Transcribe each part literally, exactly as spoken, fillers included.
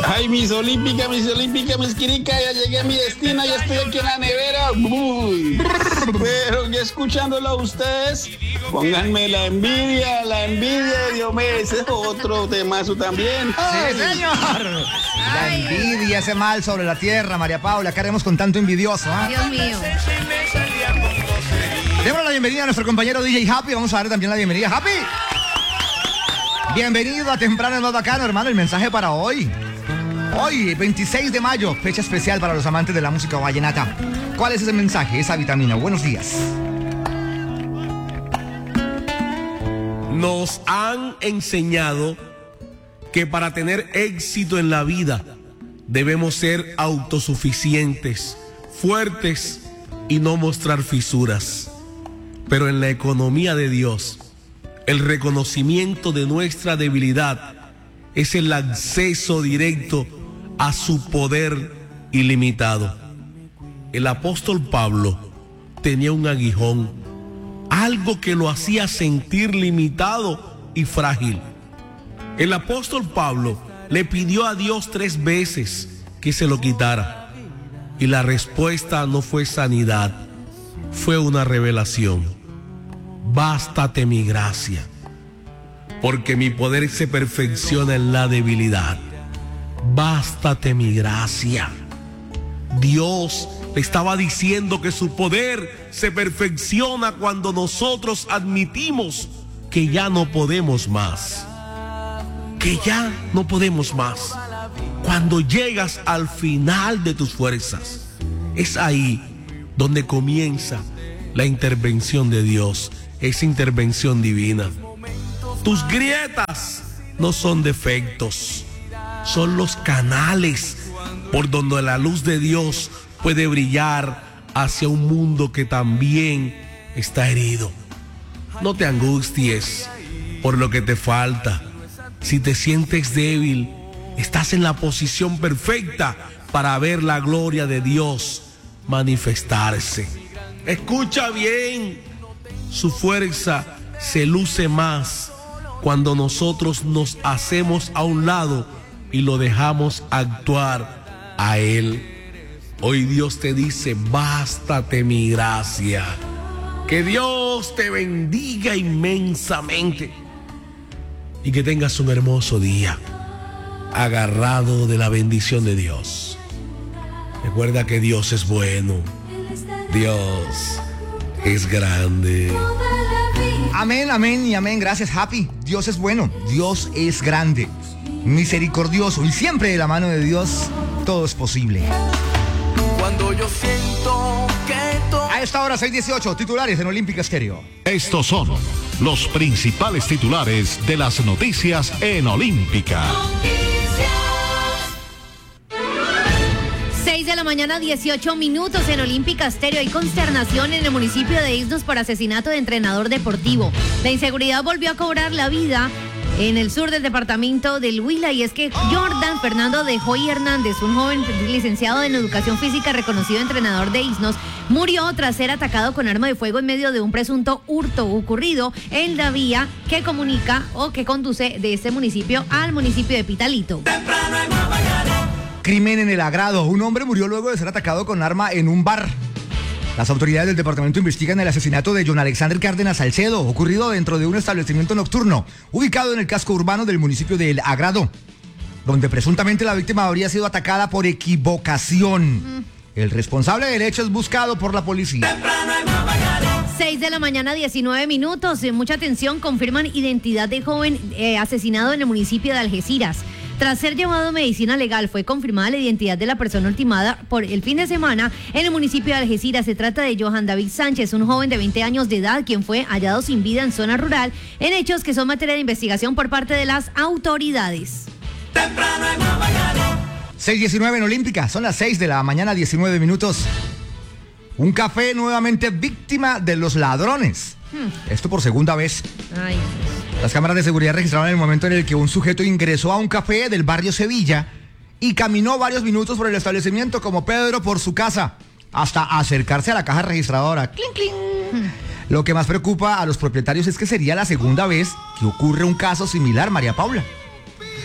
Ay, mis olímpicas, mis olímpicas, mis quiricas, ya llegué a mi destino, ya estoy aquí en la nevera. Uy. Pero que escuchándolo a ustedes, pónganme la envidia, la envidia, Dios mío, ese es otro temazo también. Ay. Sí, señor. La envidia, ese mal sobre la tierra, María Paula, ¿qué haremos con tanto envidioso? ¿eh? Dios mío. Demos la bienvenida a nuestro compañero D J Happy, vamos a darle también la bienvenida. ¡Happy! Bienvenido a Temprano es más bacano, hermano, el mensaje para hoy. Hoy, veintiséis de mayo, fecha especial para los amantes de la música vallenata. ¿Cuál es ese mensaje, esa vitamina? Buenos días. Nos han enseñado que para tener éxito en la vida debemos ser autosuficientes, fuertes y no mostrar fisuras. Pero en la economía de Dios, el reconocimiento de nuestra debilidad es el acceso directo a su poder ilimitado. El apóstol Pablo tenía un aguijón, algo que lo hacía sentir limitado y frágil. El apóstol Pablo le pidió a Dios tres veces que se lo quitara, y la respuesta no fue sanidad, fue una revelación. Bástate mi gracia, porque mi poder se perfecciona en la debilidad. Bástate mi gracia. Dios le estaba diciendo que su poder se perfecciona cuando nosotros admitimos que ya no podemos más. Que ya no podemos más. Cuando llegas al final de tus fuerzas, es ahí donde comienza la intervención de Dios, esa intervención divina. Tus grietas no son defectos, son los canales por donde la luz de Dios puede brillar hacia un mundo que también está herido. No te angusties por lo que te falta. Si te sientes débil, estás en la posición perfecta para ver la gloria de Dios manifestarse. Escucha bien, su fuerza se luce más cuando nosotros nos hacemos a un lado y lo dejamos actuar a Él. Hoy Dios te dice, bástate mi gracia. Que Dios te bendiga inmensamente y que tengas un hermoso día agarrado de la bendición de Dios. Recuerda que Dios es bueno, Dios es grande. Amén, amén y amén. Gracias, Happy. Dios es bueno, Dios es grande, misericordioso, y siempre de la mano de Dios todo es posible. Cuando yo siento que todo... A esta hora, seis dieciocho, titulares en Olímpica Estéreo. Estos son los principales titulares de las noticias en Olímpica. seis de la mañana, dieciocho minutos en Olímpica Estéreo. Hay consternación en el municipio de Isnos por asesinato de entrenador deportivo. La inseguridad volvió a cobrar la vida en el sur del departamento del Huila, y es que Jordan Fernando de Joy Hernández, un joven licenciado en educación física, reconocido entrenador de Isnos, murió tras ser atacado con arma de fuego en medio de un presunto hurto ocurrido en la vía que comunica o que conduce de este municipio al municipio de Pitalito. Crimen en el Agrado. Un hombre murió luego de ser atacado con arma en un bar. Las autoridades del departamento investigan el asesinato de John Alexander Cárdenas Salcedo, ocurrido dentro de un establecimiento nocturno ubicado en el casco urbano del municipio de El Agrado, donde presuntamente la víctima habría sido atacada por equivocación. Mm. El responsable del hecho es buscado por la policía. seis de la mañana, diecinueve minutos. Mucha atención, confirman identidad de joven eh, asesinado en el municipio de Algeciras. Tras ser llevado a medicina legal, fue confirmada la identidad de la persona ultimada por el fin de semana en el municipio de Algeciras. Se trata de Johan David Sánchez, un joven de veinte años de edad, quien fue hallado sin vida en zona rural, en hechos que son materia de investigación por parte de las autoridades. seis diecinueve en Olímpica, son las seis de la mañana, diecinueve minutos. Un café nuevamente víctima de los ladrones. Hmm. Esto por segunda vez. Ay. Las cámaras de seguridad registraron el momento en el que un sujeto ingresó a un café del barrio Sevilla y caminó varios minutos por el establecimiento como Pedro por su casa, hasta acercarse a la caja registradora. ¡Cling, cling! Hmm. Lo que más preocupa a los propietarios es que sería la segunda vez que ocurre un caso similar, María Paula.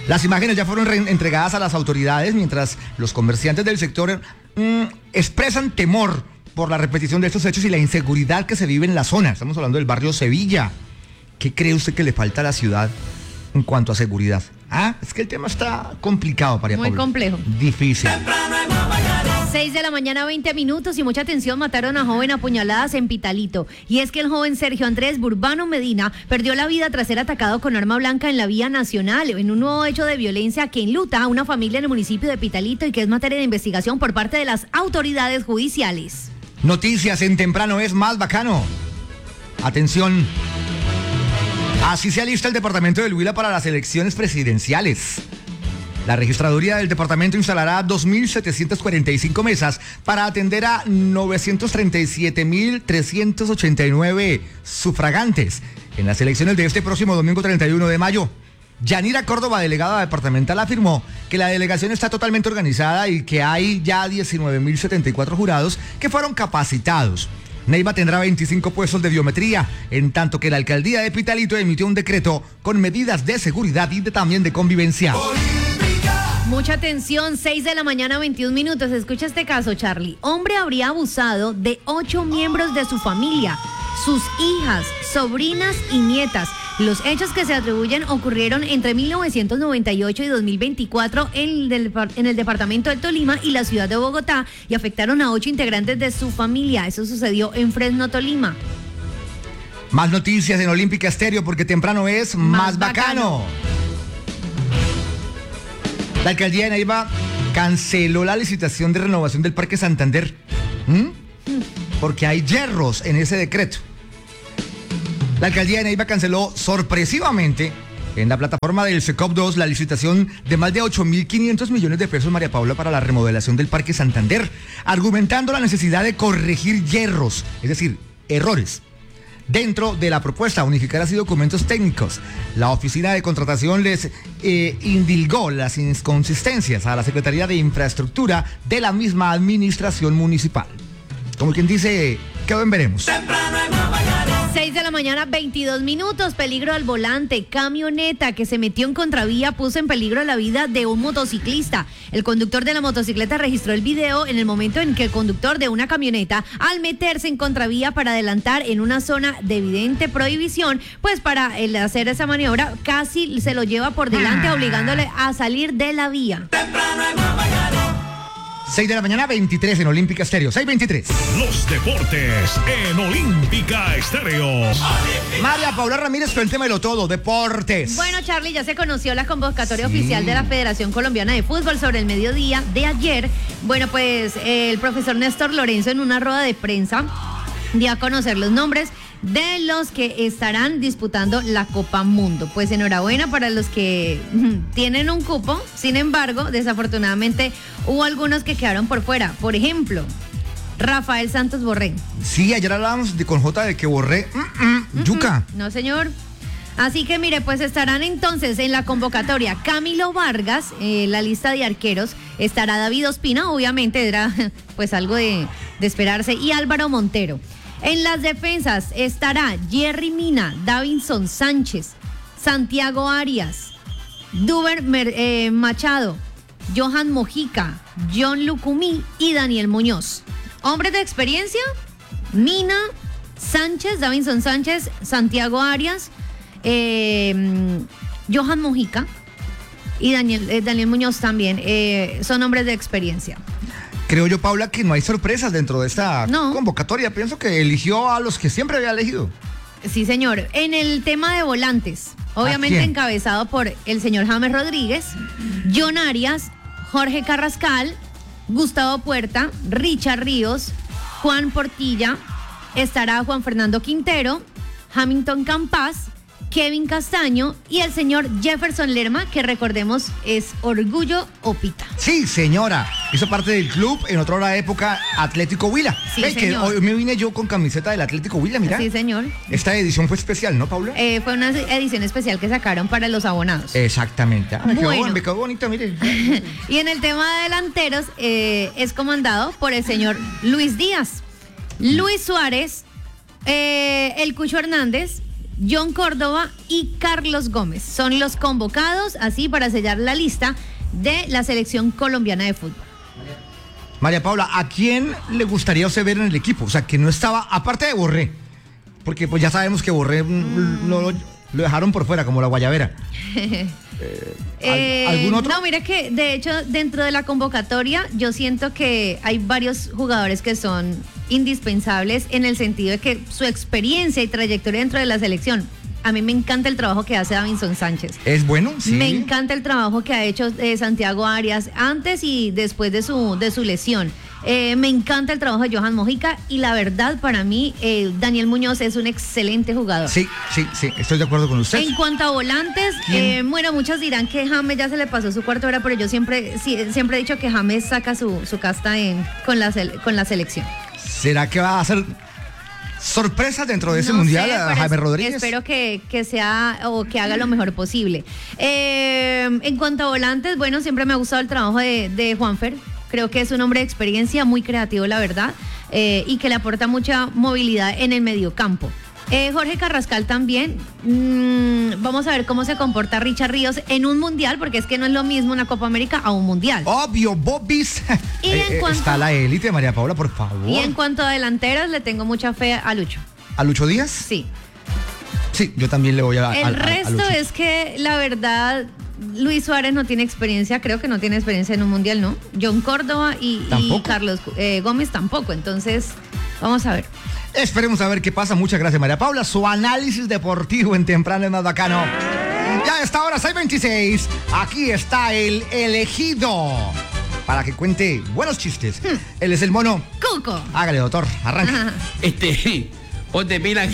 Las imágenes ya fueron re- entregadas a las autoridades mientras los comerciantes del sector mmm, expresan temor por la repetición de estos hechos y la inseguridad que se vive en la zona. Estamos hablando del barrio Sevilla. ¿Qué cree usted que le falta a la ciudad en cuanto a seguridad? Ah, es que el tema está complicado, María Muy Paula. complejo. Difícil. seis de la mañana, veinte minutos, y mucha atención, mataron a joven a puñaladas en Pitalito. Y es que el joven Sergio Andrés Burbano Medina perdió la vida tras ser atacado con arma blanca en la vía nacional, en un nuevo hecho de violencia que enluta a una familia en el municipio de Pitalito y que es materia de investigación por parte de las autoridades judiciales. Noticias en Temprano es más bacano. Atención. Así se alista el departamento del Huila para las elecciones presidenciales. La registraduría del departamento instalará dos mil setecientas cuarenta y cinco mesas para atender a novecientos treinta y siete mil trescientos ochenta y nueve sufragantes en las elecciones de este próximo domingo treinta y uno de mayo. Yanira Córdoba, delegada departamental, afirmó que la delegación está totalmente organizada y que hay ya diecinueve mil setenta y cuatro jurados que fueron capacitados. Neiva tendrá veinticinco puestos de biometría, en tanto que la alcaldía de Pitalito emitió un decreto con medidas de seguridad y de, también de convivencia. Mucha atención, seis de la mañana, veintiún minutos. Escucha este caso, Charlie. Hombre habría abusado de ocho miembros de su familia, sus hijas, sobrinas y nietas. Los hechos que se atribuyen ocurrieron entre mil novecientos noventa y ocho y dos mil veinticuatro en el, en el departamento de Tolima y la ciudad de Bogotá y afectaron a ocho integrantes de su familia. Eso sucedió en Fresno, Tolima. Más noticias en Olímpica Estéreo porque temprano es más, Más bacano. bacano. La alcaldía de Neiva canceló la licitación de renovación del Parque Santander. ¿Mm? Porque hay hierros en ese decreto. La alcaldía de Neiva canceló sorpresivamente en la plataforma del SECOP dos la licitación de más de ocho mil quinientos millones de pesos, María Paula, para la remodelación del Parque Santander, argumentando la necesidad de corregir hierros, es decir, errores. Dentro de la propuesta, unificar así documentos técnicos. La oficina de contratación les eh, indilgó las inconsistencias a la Secretaría de Infraestructura de la misma administración municipal. Como quien dice, quedó en veremos. seis de la mañana, veintidós minutos, peligro al volante. Camioneta que se metió en contravía puso en peligro la vida de un motociclista. El conductor de la motocicleta registró el video en el momento en que el conductor de una camioneta, al meterse en contravía para adelantar en una zona de evidente prohibición, pues para el hacer esa maniobra casi se lo lleva por delante, obligándole a salir de la vía. seis de la mañana, veintitrés en Olímpica Estéreo. seis veintitrés. Los deportes en Olímpica Estéreo. María Paula Ramírez con el tema de lo todo, deportes. Bueno, Charlie, ya se conoció la convocatoria Sí. oficial de la Federación Colombiana de Fútbol sobre el mediodía de ayer. Bueno, pues el profesor Néstor Lorenzo en una rueda de prensa dio a conocer los nombres de los que estarán disputando la Copa Mundo. Pues enhorabuena para los que tienen un cupo. Sin embargo, desafortunadamente hubo algunos que quedaron por fuera. Por ejemplo, Rafael Santos Borré. Sí, ayer hablábamos de, con J de que Borré, mm, mm, yuca. No, señor. Así que mire, pues estarán entonces en la convocatoria Camilo Vargas, eh, la lista de arqueros, estará David Ospina, obviamente era pues algo de, de esperarse, y Álvaro Montero. En las defensas estará Jerry Mina, Davinson Sánchez, Santiago Arias, Duber Mer, eh, Machado, Johan Mojica, John Lucumí y Daniel Muñoz. Hombres de experiencia, Mina, Sánchez, Davinson Sánchez, Santiago Arias, eh, Johan Mojica y Daniel, eh, Daniel Muñoz también. Eh, son hombres de experiencia. Creo yo, Paula, que no hay sorpresas dentro de esta No. convocatoria. Pienso que eligió a los que siempre había elegido. Sí, señor. En el tema de volantes, obviamente quién? encabezado por el señor James Rodríguez, John Arias, Jorge Carrascal, Gustavo Puerta, Richard Ríos, Juan Portilla, estará Juan Fernando Quintero, Hamilton Campas, Kevin Castaño y el señor Jefferson Lerma, que recordemos es Orgullo Opita. Sí, señora. Hizo parte del club en otra época Atlético Huila. Sí, Ve que señor. hoy me vine yo con camiseta del Atlético Huila, mira. Sí, señor. Esta edición fue especial, ¿no, Paula? Eh, fue una edición especial que sacaron para los abonados. Exactamente. Ah, me, quedó, Bueno. me quedó bonita, mire. Y en el tema de delanteros eh, es comandado por el señor Luis Díaz, Luis Suárez, eh, el Cucho Hernández, John Córdoba y Carlos Gómez. Son los convocados así para sellar la lista de la selección colombiana de fútbol. María Paula, ¿a quién le gustaría usted ver en el equipo? O sea, que no estaba, aparte de Borré, porque pues ya sabemos que Borré mm. lo, lo, lo dejaron por fuera, como la guayabera. eh, eh, ¿Algún otro? No, mira que de hecho dentro de la convocatoria yo siento que hay varios jugadores que son indispensables en el sentido de que su experiencia y trayectoria dentro de la selección. A mí me encanta el trabajo que hace Davinson Sánchez. ¿Es bueno? Sí. Me encanta el trabajo que ha hecho eh, Santiago Arias antes y después de su, de su lesión. Eh, me encanta el trabajo de Johan Mojica y la verdad para mí eh, Daniel Muñoz es un excelente jugador. Sí, sí, sí, estoy de acuerdo con usted. En cuanto a volantes, eh, bueno, muchos dirán que James ya se le pasó su cuarto hora, pero yo siempre, sí, siempre he dicho que James saca su, su casta en, con, la, con la selección. ¿Será que va a hacer sorpresas dentro de ese no mundial sé, a James Rodríguez? Espero que, que sea o que haga lo mejor posible. Eh, en cuanto a volantes, bueno, siempre me ha gustado el trabajo de, de Juanfer. Creo que es un hombre de experiencia, muy creativo, la verdad, eh, y que le aporta mucha movilidad en el mediocampo. Eh, Jorge Carrascal también. Mm, vamos a ver cómo se comporta Richard Ríos en un mundial, porque es que no es lo mismo una Copa América a un mundial. Obvio, Bobis. Y en eh, cuanto, está la élite, María Paula, por favor. Y en cuanto a delanteras, le tengo mucha fe a Lucho. ¿A Lucho Díaz? Sí. Sí, yo también le voy a. El a, a, resto a es que, la verdad, Luis Suárez no tiene experiencia, creo que no tiene experiencia en un mundial, ¿no? John Córdoba y, y Carlos eh, Gómez tampoco, entonces vamos a ver. Esperemos a ver qué pasa. Muchas gracias, María Paula. Su análisis deportivo en Temprano es más bacano. Ya a esta hora, seis veintiséis, aquí está el elegido para que cuente buenos chistes. Hmm. Él es el mono Cuco. Hágale, doctor, arranque. Este, ponte pila.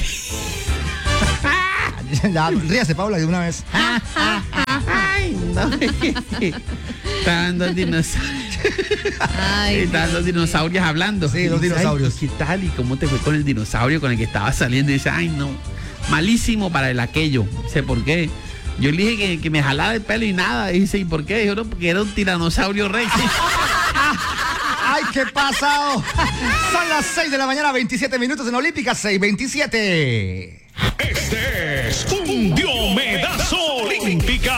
Ya, ríase, Paula, de una vez. Ay, no. Estaban dos dinosaurios. Ay, Estaban dos dinosaurios hablando. Sí, los dinosaurios. ¿Qué tal? ¿Y cómo te fue con el dinosaurio con el que estaba saliendo? Y dice, ay, no, malísimo para el aquello. Dice, ¿por qué? Yo le dije que, que me jalaba el pelo y nada. Y dice, ¿y por qué? Dijo, no, porque era un tiranosaurio rex. ¡Ay, qué pasado! Son las seis de la mañana, veintisiete minutos en Olímpica, seis veintisiete. Este es un Diomedazo Olímpica.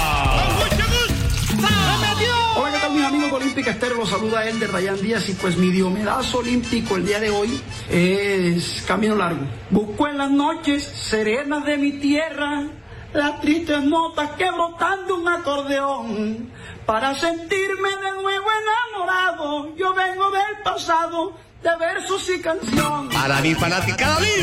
Hola, ¿qué tal mis amigos de Olímpica Estéreo? Los saluda él de Rayán Díaz y pues mi diomedazo olímpico el día de hoy es camino largo. Busco en las noches serenas de mi tierra las tristes notas que brotan de un acordeón para sentirme de nuevo enamorado. Yo vengo del pasado de versos y canción. Para mi fanaticada